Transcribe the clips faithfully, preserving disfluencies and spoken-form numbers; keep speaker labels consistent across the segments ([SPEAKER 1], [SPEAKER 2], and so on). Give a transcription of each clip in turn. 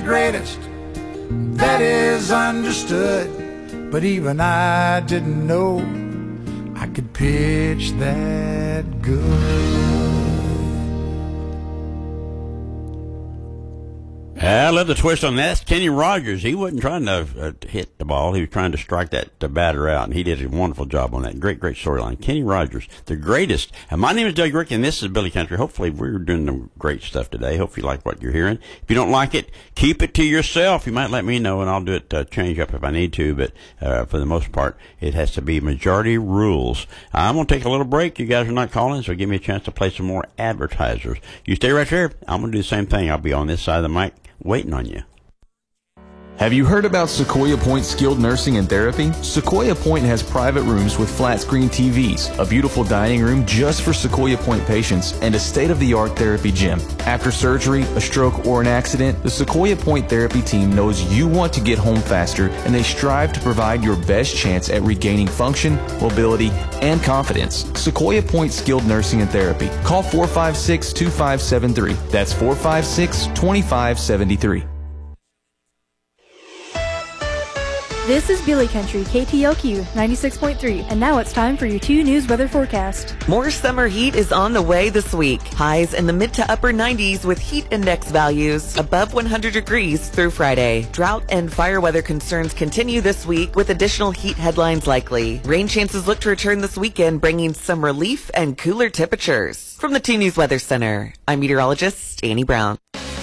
[SPEAKER 1] greatest, that is understood. But even I didn't know I could pitch that good.
[SPEAKER 2] I love the twist on that. That's Kenny Rogers. He wasn't trying to uh, hit the ball. He was trying to strike that uh, batter out, and he did a wonderful job on that. Great, great storyline. Kenny Rogers, the greatest. And my name is Doug Rick, and this is Billy Country. Hopefully, we're doing some great stuff today. Hope you like what you're hearing. If you don't like it, keep it to yourself. You might let me know, and I'll do it uh, change up if I need to. But uh, for the most part, it has to be majority rules. I'm going to take a little break. You guys are not calling, so give me a chance to play some more advertisers. You stay right there. I'm going to do the same thing. I'll be on this side of the mic waiting on you.
[SPEAKER 3] Have you heard about Sequoia Point Skilled Nursing and Therapy? Sequoia Point has private rooms with flat screen T Vs, a beautiful dining room just for Sequoia Point patients, and a state-of-the-art therapy gym. After surgery, a stroke, or an accident, the Sequoia Point Therapy team knows you want to get home faster, and they strive to provide your best chance at regaining function, mobility, and confidence. Sequoia Point Skilled Nursing and Therapy. Call four five six, two five seven three. That's four five six, two five seven three.
[SPEAKER 4] This is Billy Country, K T L Q ninety-six point three, and now it's time for your two news weather forecast.
[SPEAKER 5] More summer heat is on the way this week. Highs in the mid to upper nineties with heat index values above one hundred degrees through Friday. Drought and fire weather concerns continue this week with additional heat headlines likely. Rain chances look to return this weekend, bringing some relief and cooler temperatures. From the two News Weather Center, I'm meteorologist Annie Brown.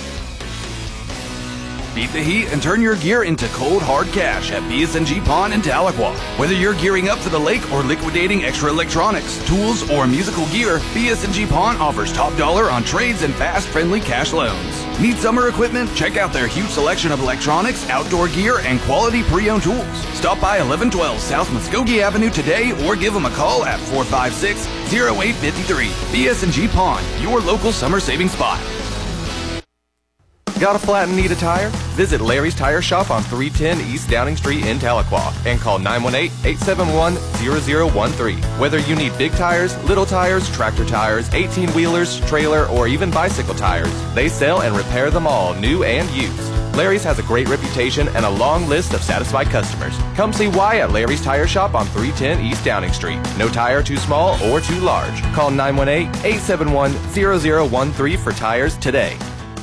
[SPEAKER 6] Beat the heat and turn your gear into cold, hard cash at B S N G Pawn in Tahlequah. Whether you're gearing up for the lake or liquidating extra electronics, tools, or musical gear, B S N G Pawn offers top dollar on trades and fast, friendly cash loans. Need summer equipment? Check out their huge selection of electronics, outdoor gear, and quality pre-owned tools. Stop by eleven twelve South Muskogee Avenue today or give them a call at four five six, oh eight five three. B S N G Pawn, your local summer saving spot.
[SPEAKER 7] Got a flat and need a tire? Visit Larry's Tire Shop on three ten East Downing Street in Tahlequah and call nine one eight, eight seven one, zero zero one three. Whether you need big tires, little tires, tractor tires, eighteen-wheelers, trailer, or even bicycle tires, they sell and repair them all, new and used. Larry's has a great reputation and a long list of satisfied customers. Come see why at Larry's Tire Shop on three ten East Downing Street. No tire too small or too large. Call nine one eight, eight seven one, zero zero one three for tires today.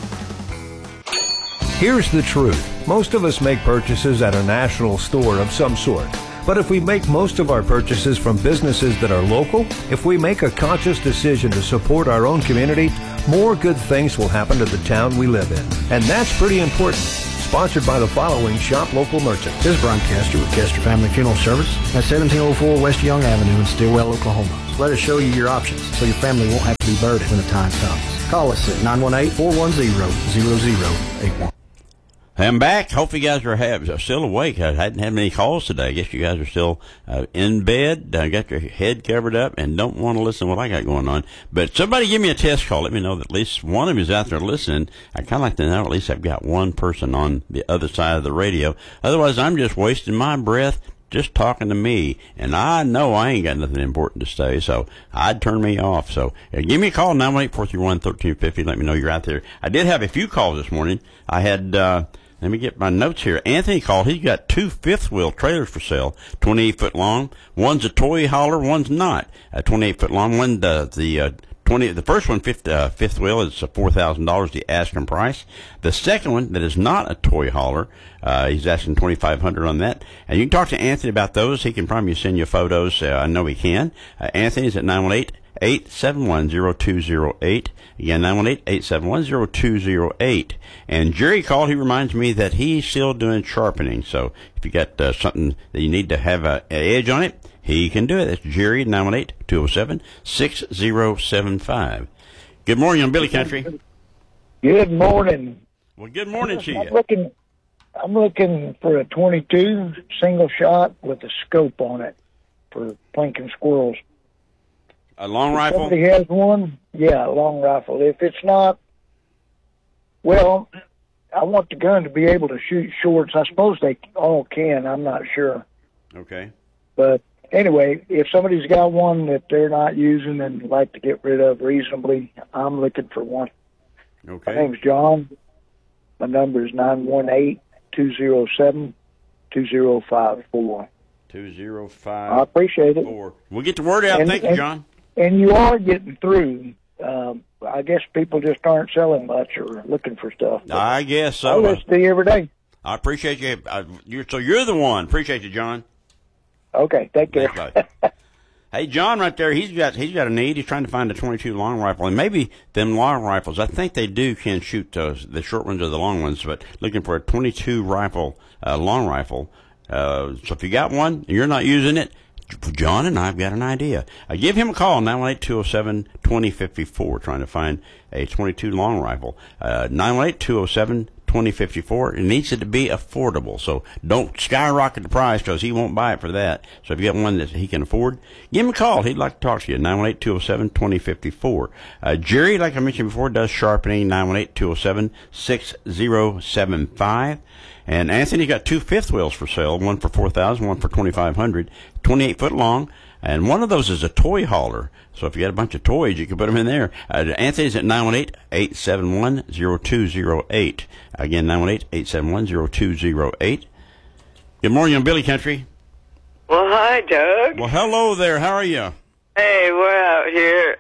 [SPEAKER 8] Here's the truth. Most of us make purchases at a national store of some sort. But if we make most of our purchases from businesses that are local, if we make a conscious decision to support our own community, more good things will happen to the town we live in. And that's pretty important. Sponsored by the following shop local merchants.
[SPEAKER 9] This is Brian Kester with Kester Family Funeral Service at seventeen oh four West Young Avenue in Stillwell, Oklahoma. Let us show you your options so your family won't have to be burdened when the time comes. Call us at nine one eight, four one zero, zero zero eight one.
[SPEAKER 2] I'm back. Hope you guys are, have, are still awake. I hadn't had many calls today. I guess you guys are still uh, in bed, uh, got your head covered up, and don't want to listen to what I got going on. But somebody give me a test call. Let me know that at least one of you is out there listening. I kind of like to know at least I've got one person on the other side of the radio. Otherwise, I'm just wasting my breath just talking to me, and I know I ain't got nothing important to say, so I'd turn me off. So uh, give me a call, nine one eight, four three one, one three five zero. Let me know you're out there. I did have a few calls this morning. I had... Uh, Let me get my notes here. Anthony called. He's got two fifth-wheel trailers for sale, twenty-eight foot long. One's a toy hauler, one's not. A twenty-eight foot long one, the the uh, twenty. The first one, fifth, uh, fifth wheel, is four thousand dollars, the asking price. The second one, that is not a toy hauler, uh, he's asking twenty-five hundred dollars on that. And you can talk to Anthony about those. He can probably send you photos. Uh, I know he can. Uh, Anthony's at nine one eight, eight seven one, zero two zero eight. Again, nine one eight, eight seven one, zero two zero eight. And Jerry called. He reminds me that he's still doing sharpening. So if you got uh, something that you need to have an edge on it, he can do it. That's Jerry, nine one eight, two oh seven, six oh seven five. Good morning on Billy Country.
[SPEAKER 10] Good morning.
[SPEAKER 2] Well, good morning to you.
[SPEAKER 10] I'm looking, I'm looking for a twenty-two single shot with a scope on it for planking squirrels.
[SPEAKER 2] A long
[SPEAKER 10] if
[SPEAKER 2] rifle?
[SPEAKER 10] Somebody has one? Yeah, a long rifle. If it's not, well, I want the gun to be able to shoot shorts. I suppose they all can. I'm not sure.
[SPEAKER 2] Okay.
[SPEAKER 10] But anyway, if somebody's got one that they're not using and like to get rid of reasonably, I'm looking for one.
[SPEAKER 2] Okay.
[SPEAKER 10] My name's John. My number is nine one eight, two zero seven, two zero five four.
[SPEAKER 2] two zero five.
[SPEAKER 10] I appreciate it.
[SPEAKER 2] Four. We'll get the word out.
[SPEAKER 10] And,
[SPEAKER 2] Thank you,
[SPEAKER 10] and,
[SPEAKER 2] John.
[SPEAKER 10] And you are getting through. Um, I guess people just aren't selling much or looking for stuff.
[SPEAKER 2] I guess so.
[SPEAKER 10] I listen to you every day.
[SPEAKER 2] I appreciate you. I, you're, so you're the one. Appreciate you, John.
[SPEAKER 10] Okay, take care.
[SPEAKER 2] Thanks, hey, John, right there. He's got he's got a need. He's trying to find a twenty-two long rifle, and maybe them long rifles. I think they do can shoot those, the short ones or the long ones, but looking for a twenty-two rifle, uh, long rifle. Uh, so if you got one and you're not using it, John and I've got an idea. Uh, give him a call, nine one eight, two oh seven, two oh five four, trying to find a twenty-two long rifle. Uh, nine one eight, two oh seven, two oh five four. It needs it to be affordable, so don't skyrocket the price because he won't buy it for that. So if you got one that he can afford, give him a call. He'd like to talk to you, nine one eight, two oh seven, two oh five four. Uh, Jerry, like I mentioned before, does sharpening, nine one eight, two oh seven, six oh seven five. And Anthony got two fifth wheels for sale, one for four thousand dollars, one for twenty-five hundred dollars, twenty-eight foot long, and one of those is a toy hauler. So if you got a bunch of toys, you can put them in there. Uh, Anthony's at nine one eight, eight seven one, oh two oh eight. Again, nine one eight, eight seven one, oh two oh eight. Good morning on Billy Country.
[SPEAKER 11] Well, hi, Doug.
[SPEAKER 2] Well, hello there. How are you?
[SPEAKER 11] Hey, we're out here.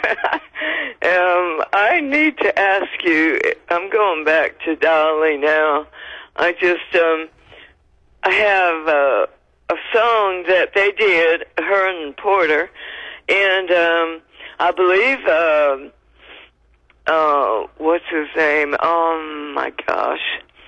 [SPEAKER 11] um, I need to ask you, I'm going back to Dolly now. I just, um, I have uh, a song that they did, her and Porter, and um, I believe, uh, uh, what's his name? Oh, my gosh.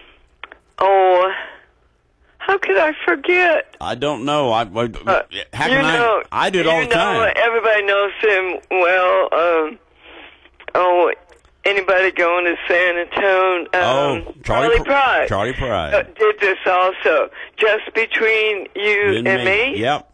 [SPEAKER 11] Oh, how could I forget?
[SPEAKER 2] I don't know. I, I
[SPEAKER 11] Uh,
[SPEAKER 2] how
[SPEAKER 11] you
[SPEAKER 2] can
[SPEAKER 11] know,
[SPEAKER 2] I? I do it all
[SPEAKER 11] you
[SPEAKER 2] the time.
[SPEAKER 11] know, everybody knows him well. Um, oh, anybody going to San Antonio? Um,
[SPEAKER 2] oh,
[SPEAKER 11] Charlie
[SPEAKER 2] Pr-
[SPEAKER 11] Pride.
[SPEAKER 2] Charlie Pride.
[SPEAKER 11] Uh, did this also. Just between you
[SPEAKER 2] Didn't
[SPEAKER 11] and
[SPEAKER 2] they?
[SPEAKER 11] me?
[SPEAKER 2] Yep.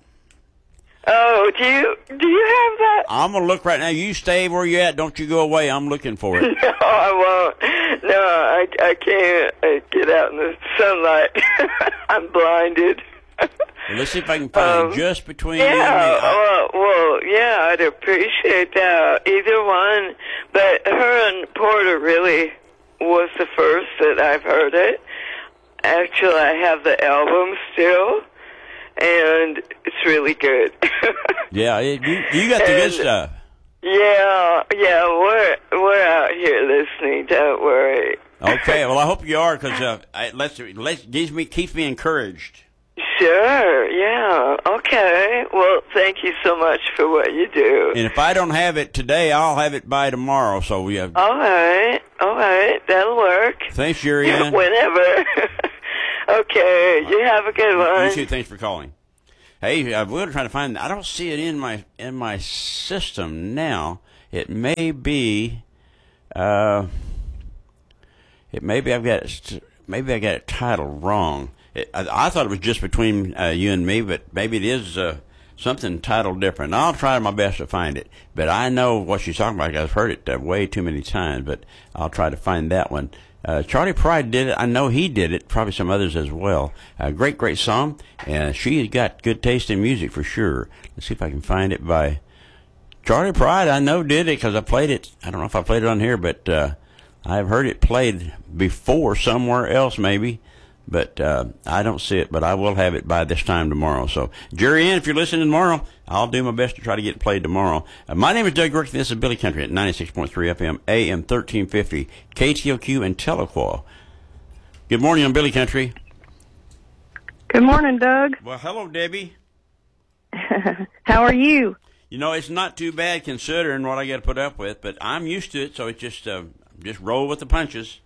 [SPEAKER 11] Oh, do you do you have that?
[SPEAKER 2] I'm going to look right now. You stay where you're at. Don't you go away. I'm looking for it.
[SPEAKER 11] No, I won't. No, I, I can't uh, get out in the sunlight. I'm blinded.
[SPEAKER 2] Well, let's see if I can find
[SPEAKER 11] Um,
[SPEAKER 2] it just between
[SPEAKER 11] Yeah,
[SPEAKER 2] you and me. I-
[SPEAKER 11] well, well, yeah, I'd appreciate that. Either one. But her and Porter really was the first that I've heard it. Actually, I have the album still, and it's really good.
[SPEAKER 2] yeah, it, you, you got the good
[SPEAKER 11] And-
[SPEAKER 2] stuff.
[SPEAKER 11] Yeah, yeah, we're we're out here listening. Don't worry.
[SPEAKER 2] Okay, well, I hope you are because uh, I- let's, let's, gives me, keeps me encouraged.
[SPEAKER 11] Sure, yeah, okay. Well, thank you so much for what you do.
[SPEAKER 2] And if I don't have it today, I'll have it by tomorrow. So we have.
[SPEAKER 11] All right, all right, that'll work.
[SPEAKER 2] Thanks, Jerry Ann.
[SPEAKER 11] Whenever. Okay, you have a good one.
[SPEAKER 2] You too. Thanks for calling. Hey, uh, we're trying to find. I don't see it in my in my system now. It may be. Uh, it maybe I've got it. Maybe I got it titled wrong. It, I, I thought it was just between uh, you and me, but maybe it is uh, something titled different. I'll try my best to find it. But I know what she's talking about. I've heard it uh, way too many times. But I'll try to find that one. Uh, Charlie Pride did it. I know he did it. Probably some others as well. Uh, great, great song. And she's got good taste in music for sure. Let's see if I can find it by Charlie Pride. I know did it because I played it. I don't know if I played it on here, but uh, I've heard it played before somewhere else maybe. But uh, I don't see it, but I will have it by this time tomorrow. So, Jerry Ann, if you're listening tomorrow, I'll do my best to try to get it played tomorrow. Uh, my name is Doug Rick. This is Billy Country at ninety-six point three F M, A M thirteen fifty, K T O Q and Telequah. Good morning on Billy Country.
[SPEAKER 12] Good morning, Doug.
[SPEAKER 2] Well, hello, Debbie.
[SPEAKER 12] How are you?
[SPEAKER 2] You know, it's not too bad considering what I got to put up with, but I'm used to it, so it's just uh, just roll with the punches.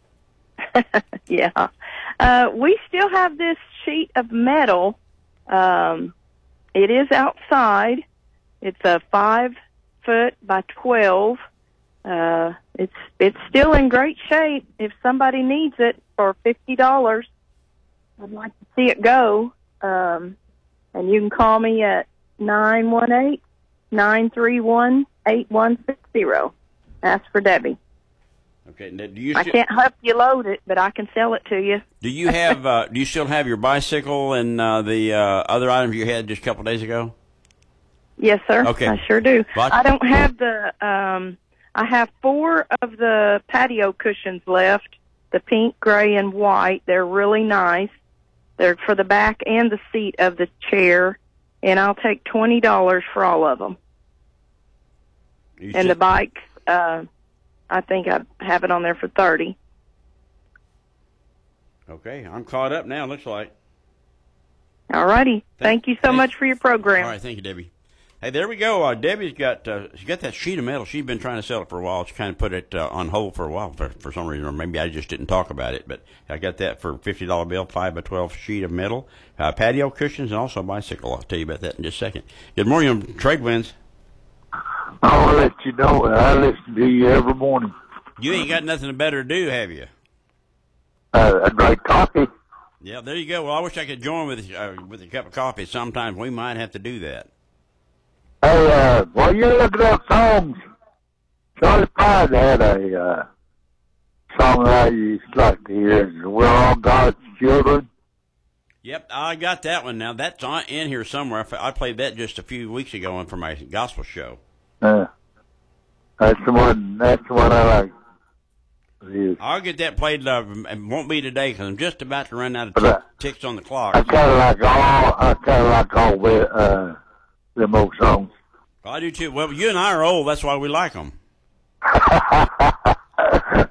[SPEAKER 12] Yeah. Uh, we still have this sheet of metal. Um, it is outside. It's a five foot by twelve. Uh, it's it's still in great shape. If somebody needs it for fifty dollars, I'd like to see it go. Um, and you can call me at nine one eight, nine three one, eight one six zero. Ask for Debbie.
[SPEAKER 2] Okay. Now, do you
[SPEAKER 12] I
[SPEAKER 2] sti-
[SPEAKER 12] can't help you load it, but I can sell it to you.
[SPEAKER 2] Do you have? Uh, do you still have your bicycle and uh, the uh, other items you had just a couple of days ago?
[SPEAKER 12] Yes, sir.
[SPEAKER 2] Okay.
[SPEAKER 12] I sure do.
[SPEAKER 2] Well,
[SPEAKER 12] I don't have the. Um, I have four of the patio cushions left. the pink, gray, and white. They're really nice. They're for the back and the seat of the chair, and I'll take twenty dollars for all of them.
[SPEAKER 2] You
[SPEAKER 12] and
[SPEAKER 2] said-
[SPEAKER 12] the bike, uh, I think I have it on there for thirty.
[SPEAKER 2] Okay, I'm caught up now, looks like.
[SPEAKER 12] All righty. Thank you so
[SPEAKER 2] thank-
[SPEAKER 12] much for your program.
[SPEAKER 2] All right, thank you, Debbie. Hey, there we go. Uh, Debbie's got uh, she got that sheet of metal. She's been trying to sell it for a while. She kind of put it uh, on hold for a while for, for some reason, or maybe I just didn't talk about it. But I got that for a fifty dollar bill, five by twelve sheet of metal, uh, patio cushions, and also a bicycle. I'll tell you about that in just a second. Good morning, on Trade Winds.
[SPEAKER 13] I'll let you know. I listen to you every morning.
[SPEAKER 2] You ain't got nothing better to do, have you?
[SPEAKER 13] Uh, I drink coffee.
[SPEAKER 2] Yeah, there you go. Well, I wish I could join with uh, with a cup of coffee. Sometimes we might have to do that.
[SPEAKER 13] Hey, uh, while you're looking up songs, Charlie Pride had a uh, song that I used to like to hear. We're all God's children.
[SPEAKER 2] Yep, I got that one now. That's on in here somewhere. I played that just a few weeks ago for my gospel show.
[SPEAKER 13] Uh, that's the one. That's the one I like. Yes.
[SPEAKER 2] I'll get that played. Uh, it won't be today because I'm just about to run out of
[SPEAKER 13] But, uh,
[SPEAKER 2] tick, ticks on the clock.
[SPEAKER 13] I kind of like all. I kind of like all the uh, them old songs.
[SPEAKER 2] Well, I do too. Well, you and I are old. That's why we like them.
[SPEAKER 13] Uh,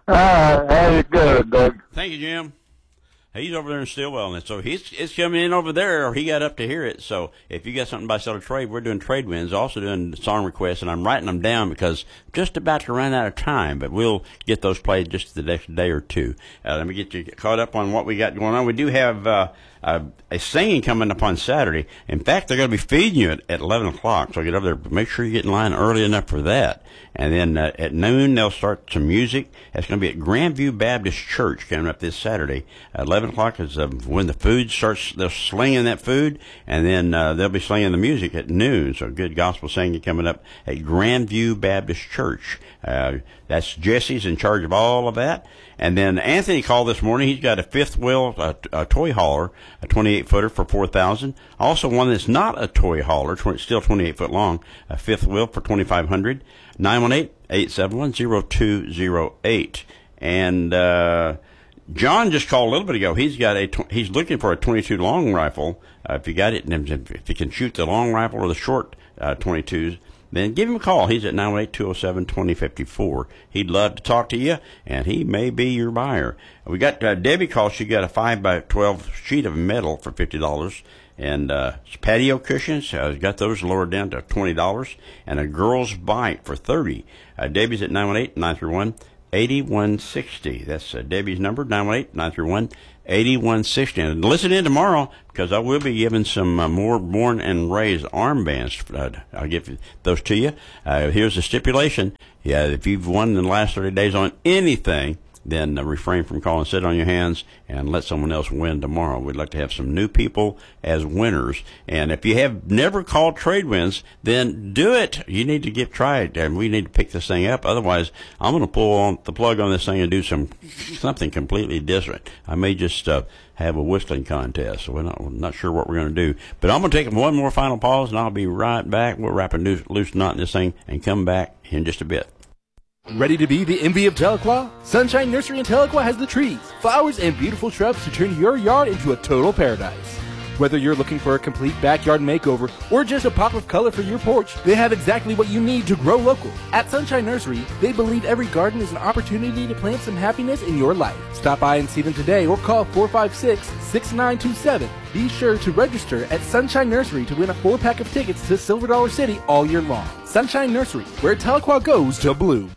[SPEAKER 13] that's good, Doug.
[SPEAKER 2] Thank you, Jim. He's over there in Stillwell, and so he's it's coming in over there, or he got up to hear it. So if you got something by sell or trade, we're doing trade wins, also doing song requests, and I'm writing them down because I'm just about to run out of time. But we'll get those played just the next day or two. Uh, let me get you caught up on what we got going on. We do have uh, uh, a singing coming up on Saturday. In fact, they're going to be feeding you at, at eleven o'clock. So get over there. Make sure you get in line early enough for that. And then uh, at noon, they'll start some music. That's going to be at Grandview Baptist Church coming up this Saturday. At eleven o'clock is uh, when the food starts. They're slinging that food, and then uh, they'll be slinging the music at noon. So good gospel singing coming up at Grandview Baptist Church. Uh, that's Jesse's in charge of all of that. And then Anthony called this morning. He's got a fifth wheel, a, a toy hauler, a twenty-eight footer for four thousand. Also one that's not a toy hauler, twenty, still twenty-eight foot long, a fifth wheel for twenty-five hundred. nine one eight, eight seven one, zero two zero eight. And uh, John just called a little bit ago. He's got a tw- he's looking for a twenty-two long rifle. Uh, if you got it, and if you can shoot the long rifle or the short uh, twenty-twos. Then give him a call. He's at nine one eight, two oh seven, two oh five four. He'd love to talk to you, and he may be your buyer. We got uh, Debbie called. She got a five by twelve sheet of metal for fifty dollars. And uh, patio cushions, uh, got those lowered down to twenty dollars. And a girl's bike for thirty dollars. Uh, Debbie's at nine one eight, nine three one, eight one six zero. That's uh, Debbie's number, nine one eight, nine three one, eight one six zero. And listen in tomorrow, because I will be giving some uh, more Born and Raised armbands. Uh, I'll give those to you. Uh, here's the stipulation. Yeah, if you've won in the last thirty days on anything, then uh, refrain from calling, sit on your hands, and let someone else win tomorrow. We'd like to have some new people as winners. And if you have never called Trade Winds, then do it. You need to get tried, and we need to pick this thing up. Otherwise, I'm going to pull on the plug on this thing and do some something completely different. I may just uh, have a whistling contest. So we're not, we're not sure what we're going to do. But I'm going to take one more final pause, and I'll be right back. We'll wrap a loose, loose knot in this thing and come back in just a bit.
[SPEAKER 14] Ready to be the envy of Tahlequah? Sunshine Nursery in Tahlequah has the trees, flowers, and beautiful shrubs to turn your yard into a total paradise. Whether you're looking for a complete backyard makeover or just a pop of color for your porch, they have exactly what you need to grow local. At Sunshine Nursery, they believe every garden is an opportunity to plant some happiness in your life. Stop by and see them today or call four five six, six nine two seven. Be sure to register at Sunshine Nursery to win a four-pack of tickets to Silver Dollar City all year long. Sunshine Nursery, where Tahlequah goes to bloom.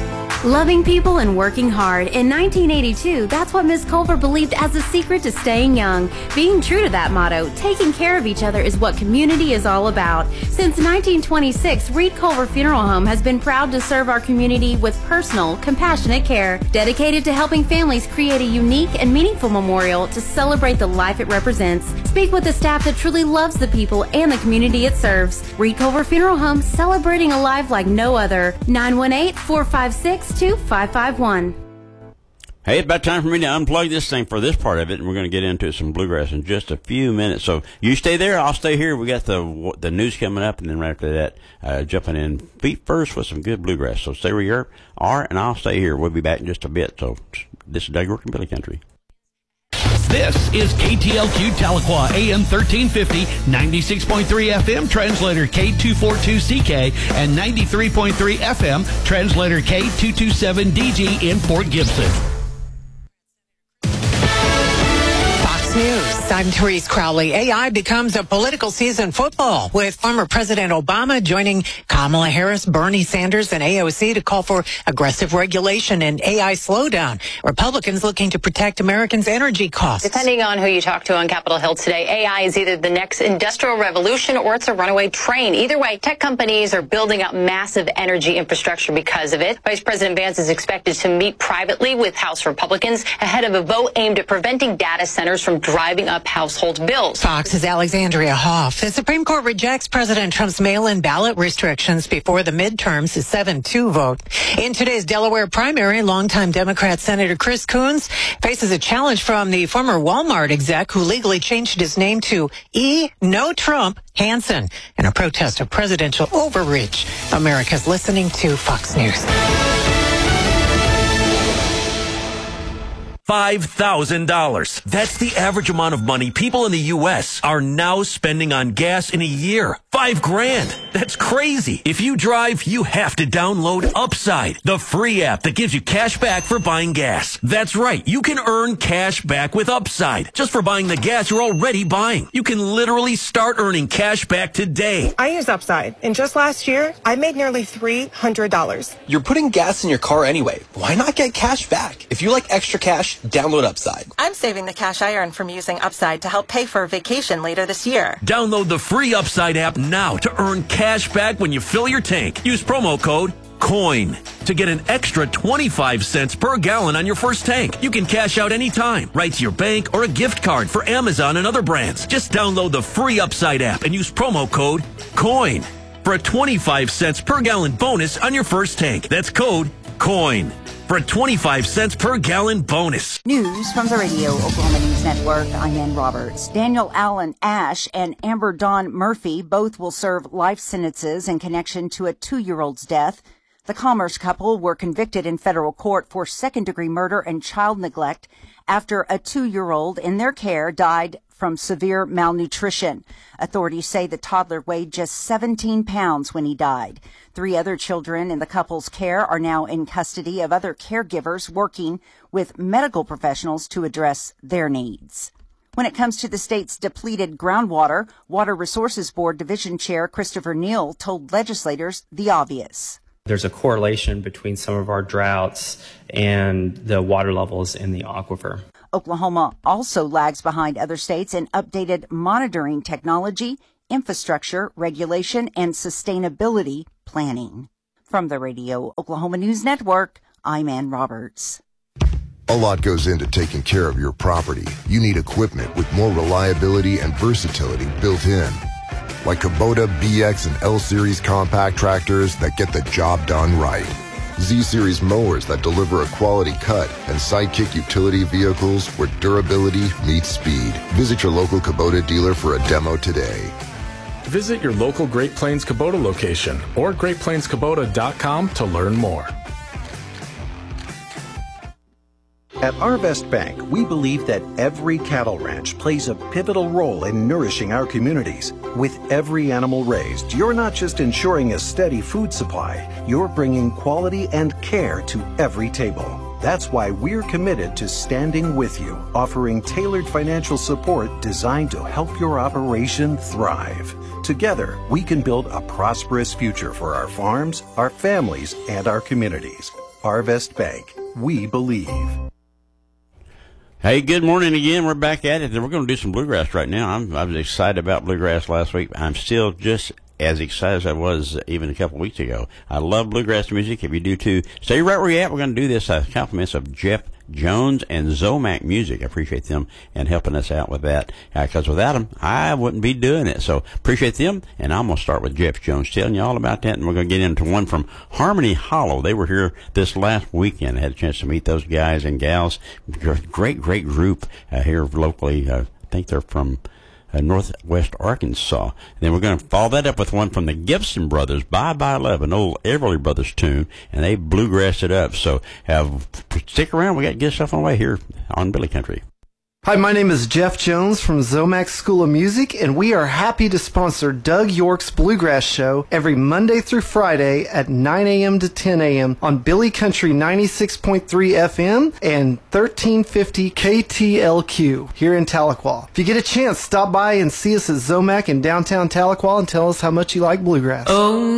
[SPEAKER 15] Loving people and working hard. In nineteen eighty-two, that's what Miss Culver believed as the secret to staying young. Being true to that motto, taking care of each other is what community is all about. Since nineteen twenty-six, Reed Culver Funeral Home has been proud to serve our community with personal, compassionate care, dedicated to helping families create a unique and meaningful memorial to celebrate the life it represents. Speak with the staff that truly loves the people and the community it serves. Reed Culver Funeral Home, celebrating a life like no other. nine one eight, four five six, two five five one.
[SPEAKER 2] Hey, it's about time for me to unplug this thing for this part of it, and we're going to get into some bluegrass in just a few minutes. So you stay there, I'll stay here. We got the the news coming up, and then right after that, uh, jumping in feet first with some good bluegrass. So stay where you are, and I'll stay here. We'll be back in just a bit, so This is Doug York in Billy Country.
[SPEAKER 16] This is K T L Q Tahlequah, A M thirteen fifty, ninety-six point three F M, translator K two forty-two C K, and ninety-three point three F M, translator K two twenty-seven D G in Fort Gibson.
[SPEAKER 17] News. I'm Therese Crowley. A I becomes a political season football, with former President Obama joining Kamala Harris, Bernie Sanders, and A O C to call for aggressive regulation and A I slowdown. Republicans looking to protect Americans' energy costs.
[SPEAKER 18] Depending on who you talk to on Capitol Hill today, A I is either the next industrial revolution or it's a runaway train. Either way, tech companies are building up massive energy infrastructure because of it. Vice President Vance is expected to meet privately with House Republicans ahead of a vote aimed at preventing data centers from driving up household bills.
[SPEAKER 17] Fox's Alexandria Hoff. The Supreme Court rejects President Trump's mail-in ballot restrictions before the midterms, a seven two vote. In today's Delaware primary, longtime Democrat Senator Chris Coons faces a challenge from the former Walmart exec who legally changed his name to E. No Trump Hansen in a protest of presidential overreach. America's listening to Fox News.
[SPEAKER 19] five thousand dollars. That's the average amount of money people in the U S are now spending on gas in a year. Five grand. That's crazy. If you drive, you have to download Upside, the free app that gives you cash back for buying gas. That's right. You can earn cash back with Upside just for buying the gas you're already buying. You can literally start earning cash back today.
[SPEAKER 20] I use Upside, and just last year, I made nearly three hundred dollars.
[SPEAKER 21] You're putting gas in your car anyway. Why not get cash back? If you like extra cash, download Upside.
[SPEAKER 20] I'm saving the cash I earn from using Upside to help pay for a vacation later this year.
[SPEAKER 19] Download the free Upside app now to earn cash back when you fill your tank. Use promo code COIN to get an extra twenty-five cents per gallon on your first tank. You can cash out anytime, right to your bank or a gift card for Amazon and other brands. Just download the free Upside app and use promo code COIN for a twenty-five cents per gallon bonus on your first tank. That's code COIN for a twenty-five cents per gallon bonus.
[SPEAKER 22] News from the Radio Oklahoma News Network. I'm Ann Roberts. Daniel Allen Ash and Amber Dawn Murphy both will serve life sentences in connection to a two-year-old's death. The Commerce couple were convicted in federal court for second-degree murder and child neglect after a two-year-old in their care died from severe malnutrition. Authorities say the toddler weighed just seventeen pounds when he died. Three other children in the couple's care are now in custody of other caregivers working with medical professionals to address their needs. When it comes to the state's depleted groundwater, Water Resources Board Division Chair Christopher Neal told legislators the obvious.
[SPEAKER 23] There's a correlation between some of our droughts and the water levels in the aquifer.
[SPEAKER 22] Oklahoma also lags behind other states in updated monitoring technology, infrastructure, regulation, and sustainability planning. From the Radio Oklahoma News Network, I'm Ann Roberts.
[SPEAKER 24] A lot goes into taking care of your property. You need equipment with more reliability and versatility built in. Like Kubota B X and L-Series compact tractors that get the job done right. Z-Series mowers that deliver a quality cut, and Sidekick utility vehicles where durability meets speed. Visit your local Kubota dealer for a demo today.
[SPEAKER 25] Visit your local Great Plains Kubota location or great plains kubota dot com to learn more.
[SPEAKER 26] At Arvest Bank, we believe that every cattle ranch plays a pivotal role in nourishing our communities. With every animal raised, you're not just ensuring a steady food supply, you're bringing quality and care to every table. That's why we're committed to standing with you, offering tailored financial support designed to help your operation thrive. Together, we can build a prosperous future for our farms, our families, and our communities. Arvest Bank, we believe.
[SPEAKER 2] Hey, good morning again. We're back at it, and we're going to do some bluegrass right now. I'm, I was excited about bluegrass last week. I'm still just as excited as I was even a couple of weeks ago. I love bluegrass music. If you do too, stay right where you're at. We're going to do this uh, compliments of Jeff Jones and Zomac Music. I appreciate them and helping us out with that, because uh, without them, I wouldn't be doing it. So appreciate them, and I'm going to start with Jeff Jones, telling you all about that, and we're going to get into one from Harmony Hollow. They were here this last weekend. I had a chance to meet those guys and gals. Great, great group uh, here locally. Uh, I think they're from uh, Northwest Arkansas. And then we're going to follow that up with one from the Gibson Brothers, Bye Bye Love, an old Everly Brothers tune, and they bluegrassed it up. So have stick around. We got good stuff on the way here on Billy Country.
[SPEAKER 1] Hi, my name is Jeff Jones from Zomax School of Music, and we are happy to sponsor Doug York's Bluegrass Show every Monday through Friday at nine a.m. to ten a.m. on Billy Country ninety-six point three F M and thirteen fifty K T L Q here in Tahlequah. If you get a chance, stop by and see us at Zomac in downtown Tahlequah and tell us how much you like bluegrass.
[SPEAKER 3] Oh.